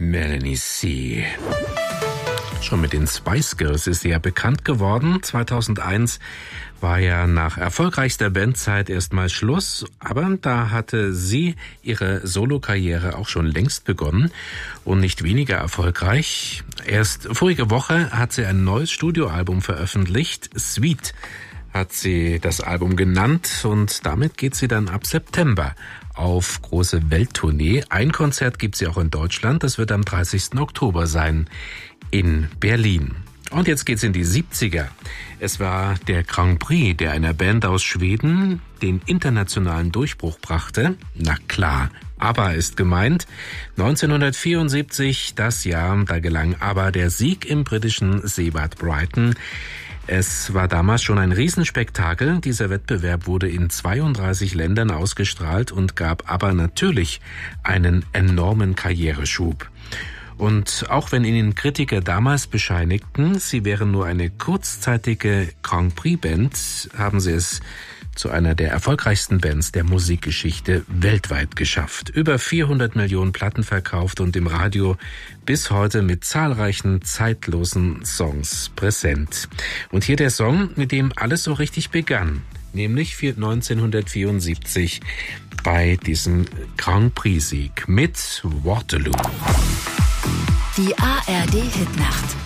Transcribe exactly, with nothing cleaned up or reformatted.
Melanie C. Schon mit den Spice Girls ist sie ja bekannt geworden. zweitausendeins war ja nach erfolgreichster Bandzeit erstmal Schluss, aber da hatte sie ihre Solokarriere auch schon längst begonnen und nicht weniger erfolgreich. Erst vorige Woche hat sie ein neues Studioalbum veröffentlicht. Sweet hat sie das Album genannt und damit geht sie dann ab September auf große Welttournee. Ein Konzert gibt sie auch in Deutschland, das wird am dreißigsten Oktober sein in Berlin. Und jetzt geht's in die siebziger. Es war der Grand Prix, der einer Band aus Schweden den internationalen Durchbruch brachte. Na klar, ABBA ist gemeint. neunzehnhundertvierundsiebzig, das Jahr, da gelang ABBA der Sieg im britischen Seebad Brighton. Es war damals schon ein Riesenspektakel. Dieser Wettbewerb wurde in zweiunddreißig Ländern ausgestrahlt und gab ABBA natürlich einen enormen Karriereschub. Und auch wenn ihnen Kritiker damals bescheinigten, sie wären nur eine kurzzeitige Grand Prix-Band, haben sie es zu einer der erfolgreichsten Bands der Musikgeschichte weltweit geschafft. Über vierhundert Millionen Platten verkauft und im Radio bis heute mit zahlreichen zeitlosen Songs präsent. Und hier der Song, mit dem alles so richtig begann, nämlich für neunzehnhundertvierundsiebzig bei diesem Grand Prix-Sieg mit Waterloo. Die A R D-Hitnacht.